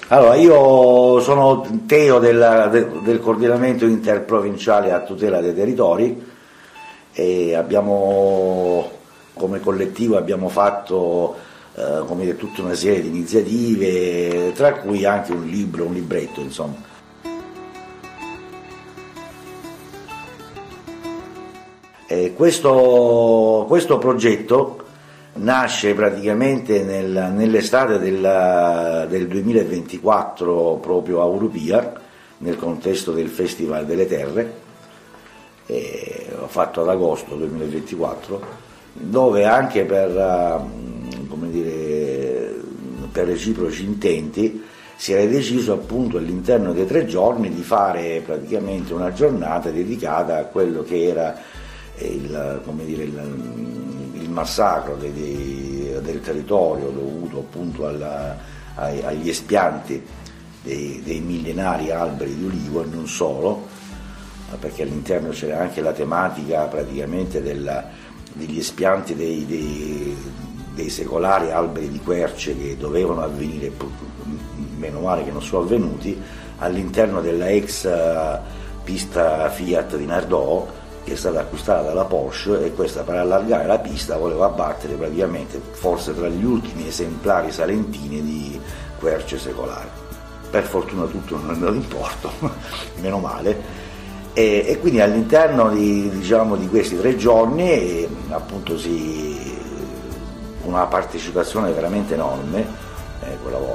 Allora, io sono Teo del coordinamento interprovinciale a tutela dei territori e come collettivo abbiamo fatto come dire, tutta una serie di iniziative, tra cui anche un libretto, insomma. Questo progetto nasce praticamente nell'estate del 2024 proprio a Urupia, nel contesto del Festival delle Terre, fatto ad agosto 2024, dove anche come dire, per reciproci intenti si era deciso appunto all'interno dei 3 giorni di fare praticamente una giornata dedicata a quello che era come dire, il massacro del territorio dovuto appunto agli espianti dei millenari alberi di ulivo e non solo, perché all'interno c'era anche la tematica praticamente degli espianti dei secolari alberi di querce che dovevano avvenire, meno male che non sono avvenuti, all'interno della ex pista Fiat di Nardò, che è stata acquistata dalla Porsche, e questa, per allargare la pista, voleva abbattere praticamente forse tra gli ultimi esemplari salentini di querce secolari. Per fortuna tutto non è andato in porto, meno male, e quindi all'interno di questi 3 giorni appunto una partecipazione veramente enorme, quella volta.